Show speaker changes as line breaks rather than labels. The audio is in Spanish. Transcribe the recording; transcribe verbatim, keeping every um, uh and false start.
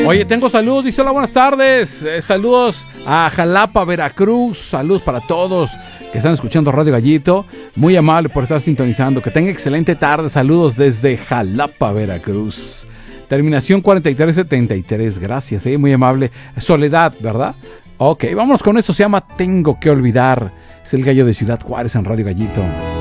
Oye, tengo saludos, dice hola, buenas tardes. Eh, saludos a Jalapa, Veracruz. Saludos para todos que están escuchando Radio Gallito. Muy amable por estar sintonizando. Que tenga excelente tarde. Saludos desde Jalapa, Veracruz. Terminación cuarenta y tres setenta y tres. Gracias, eh, muy amable. Soledad, ¿verdad? Ok, vámonos con eso. Se llama Tengo que olvidar. Es el gallo de Ciudad Juárez en Radio Gallito.